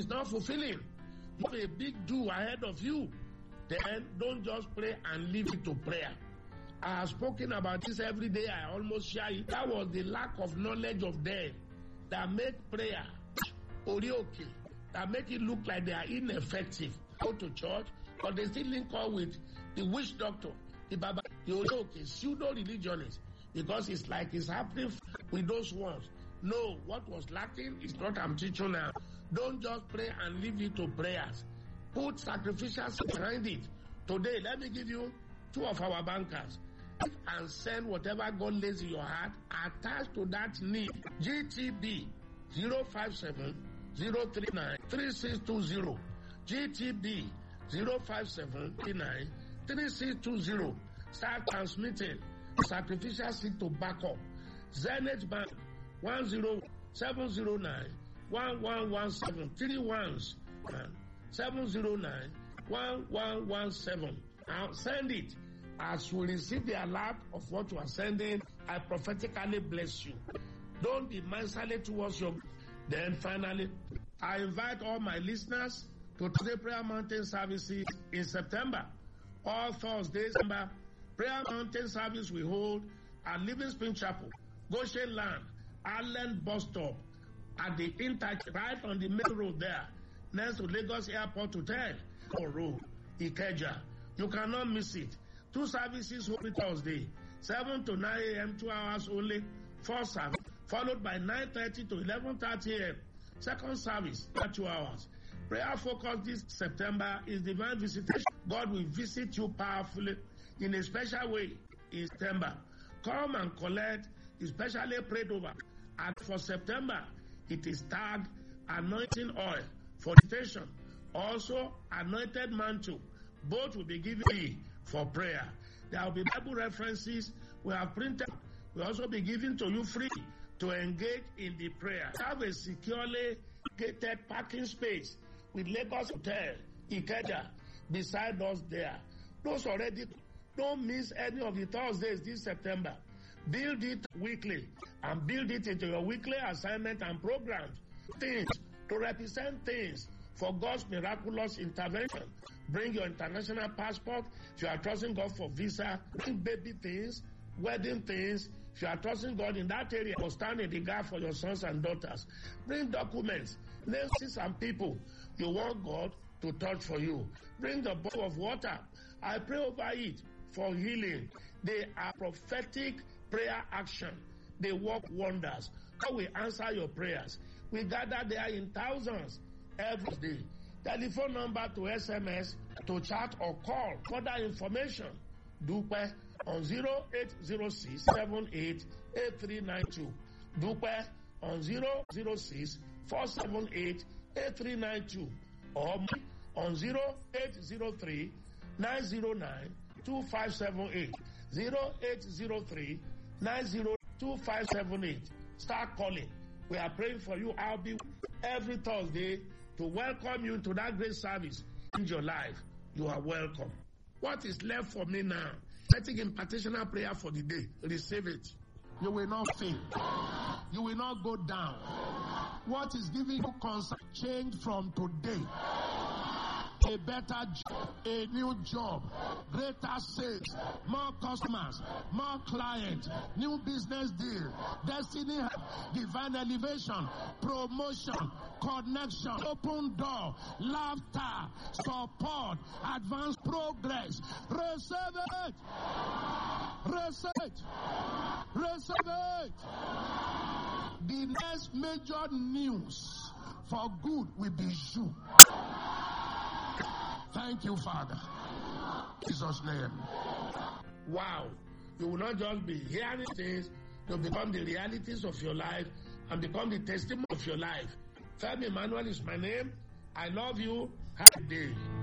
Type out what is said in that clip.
is not fulfilling. You have a big do ahead of you. Then don't just pray and leave it to prayer. I have spoken about this every day. I almost share it. That was the lack of knowledge of them that make prayer orioke, that make it look like they are ineffective. Go to church, but they still link up with the witch doctor, the Baba, the orioke, pseudo-religionists, because it's like it's happening with those ones. No, what was lacking is what I'm teaching now. Don't just pray and leave it to prayers. Put sacrificials behind it. Today, let me give you two of our bankers. And send whatever God lays in your heart attached to that need. GTB 057 039 3620. GTB 057 39 3620. Start transmitting sacrificial seed to back up. Zenith Bank 10709 1117 3 ones 709 1117. Now send it. As you receive the alert of what you are sending, I prophetically bless you. Don't be miserly towards your. Then finally, I invite all my listeners to the Prayer Mountain services in September. All Thursdays, Prayer Mountain service we hold at Living Spring Chapel, Goshen Land, Allen Bus Stop, at the right on the main road there, next to Lagos Airport Hotel, or Road, Ikeja. You cannot miss it. 2 services every Thursday, 7 to 9 a.m., 2 hours only. First service, followed by 9:30 to 11:30 a.m. Second service, 2 hours. Prayer focus this September is divine visitation. God will visit you powerfully in a special way in September. Come and collect, especially prayed over. And for September, it is tagged anointing oil for visitation. Also, anointed mantle. Both will be given for prayer. There will be Bible references we have printed. Will also be given to you free to engage in the prayer. Have a securely gated parking space with Lagos Hotel, Ikeja, beside us there. Those already, don't miss any of the Thursdays this September. Build it weekly and build it into your weekly assignment and programs. Things to represent things for God's miraculous intervention. Bring your international passport. If you are trusting God for visa, bring baby things, wedding things. If you are trusting God in that area, or stand in the gap for your sons and daughters. Bring documents, names and people you want God to touch for you. Bring the bowl of water. I pray over it for healing. They are prophetic prayer action. They work wonders. God will answer your prayers. We gather there in thousands every day. Telephone number to SMS, to chat or call. Further information, Dupe on 0806 78 8392. Dupe on 006 478 8392. Or on 0803 909 2578. 0803 902 Start calling. We are praying for you. I'll be every Thursday to welcome you to that great service in your life. You are welcome. What is left for me now? Setting in petitional prayer for the day. Receive it. You will not fail. You will not go down. What is giving you concern? Change from today. A better job, a new job, greater sales, more customers, more clients, new business deal, destiny, divine elevation, promotion, connection, open door, laughter, support, advanced progress. Receive it. Receive it. Receive it. The next major news for good will be you. Thank you, Father. In Jesus' name. Wow. You will not just be hearing things, you'll become the realities of your life and become the testimony of your life. Femi Emmanuel is my name. I love you. Happy day.